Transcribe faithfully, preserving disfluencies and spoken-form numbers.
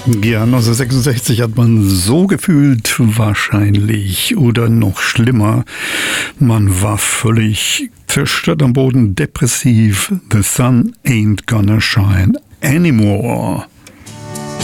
Ja, neunzehnhundertsechsundsechzig hat man so gefühlt, wahrscheinlich, oder noch schlimmer, man war völlig zerstört am Boden, depressiv. The sun ain't gonna shine anymore.